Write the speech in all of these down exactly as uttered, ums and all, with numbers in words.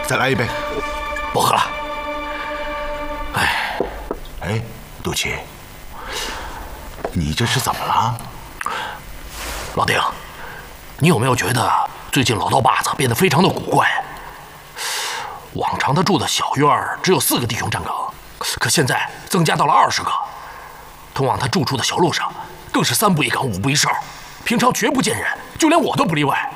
再来一杯。 不喝了。哎， 哎，杜琪，你这是怎么了？ 老丁，你有没有觉得最近老道把子变得非常的古怪？往常他住的小院儿只有四个弟兄站岗，可现在增加到了二十个。通往他住处的小路上，更是三步一岗，五步一哨，平常绝不见人，就连我都不例外。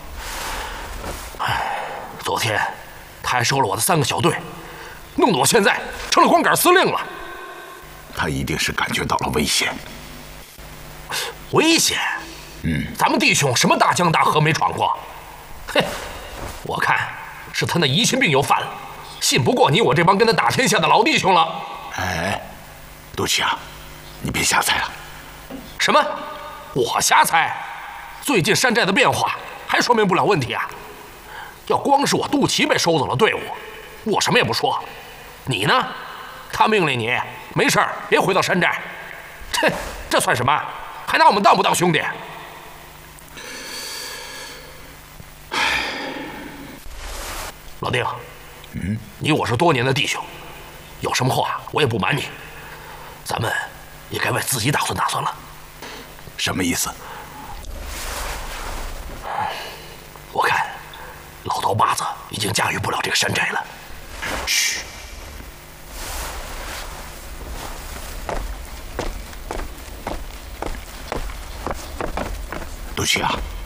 哎，昨天他还收了我的三个小队，弄得我现在成了光杆司令了。 他一定是感觉到了危险。 危险？ 嗯， 咱们弟兄什么大江大河没闯过？嘿，我看是他那疑心病又犯了，信不过你我这帮跟他打天下的老弟兄了。 哎，杜琪啊，你别瞎猜了。 什么？我瞎猜？最近山寨的变化还说明不了问题啊！要光是我杜琪被收走了队伍，我什么也不说。你呢？他命令你没事儿别回到山寨。切，这算什么？还拿我们当不当兄弟？老丁， 嗯， 你我是多年的弟兄，有什么话我也不瞒你，咱们也该为自己打算打算了。 什么意思？ 我看老刀把子已经驾驭不了这个山寨了。 嘘。杜琪啊，